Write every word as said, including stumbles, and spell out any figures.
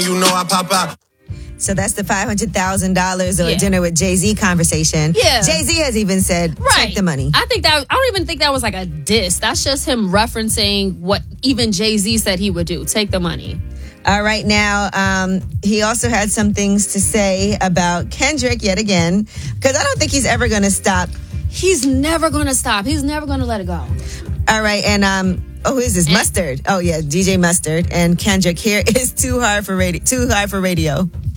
You know I pop out. So that's the five hundred thousand dollars or Yeah. a dinner with Jay-Z conversation. Yeah. Jay-Z has even said, Right. take the money. I think that, I don't even think that was like a diss. That's just him referencing what even Jay-Z said he would do. Take the money. All right, now, um, he also had some things to say about Kendrick yet again, because I don't think he's ever going to stop. He's never going to stop. He's never going to let it go. All right, and um, oh, who is this? Mustard. Oh, yeah, D J Mustard and Kendrick. Here is Too Hard for Radio. Too Hard for Radio.